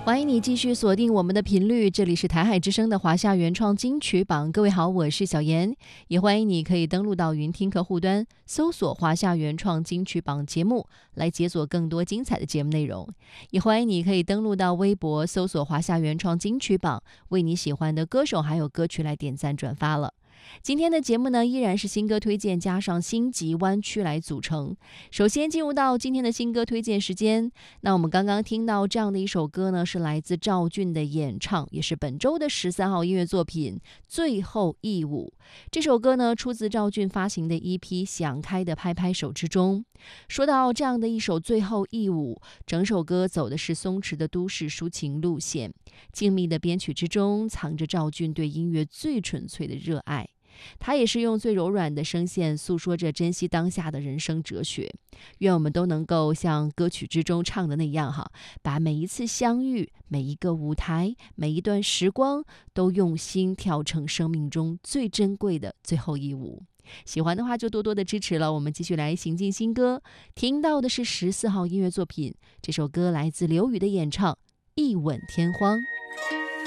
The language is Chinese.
欢迎你继续锁定我们的频率，这里是台海之声的华夏原创金曲榜。各位好，我是小妍，也欢迎你可以登录到云听客户端，搜索华夏原创金曲榜节目，来解锁更多精彩的节目内容。也欢迎你可以登录到微博，搜索华夏原创金曲榜，为你喜欢的歌手还有歌曲来点赞转发了。今天的节目呢，依然是新歌推荐加上星级湾区来组成。首先进入到今天的新歌推荐时间，那我们刚刚听到这样的一首歌呢，是来自赵俊的演唱，也是本周的13号音乐作品《最后一舞》。这首歌呢，出自赵俊发行的 EP《想开的拍拍手》之中。说到这样的一首《最后一舞》，整首歌走的是松弛的都市抒情路线，静谧的编曲之中藏着赵俊对音乐最纯粹的热爱。他也是用最柔软的声线诉说着珍惜当下的人生哲学。愿我们都能够像歌曲之中唱的那样把每一次相遇、每一个舞台、每一段时光都用心跳成生命中最珍贵的最后一舞。喜欢的话就多多的支持了。我们继续来行进新歌，听到的是14号音乐作品，这首歌来自刘宇的演唱《一吻天荒》。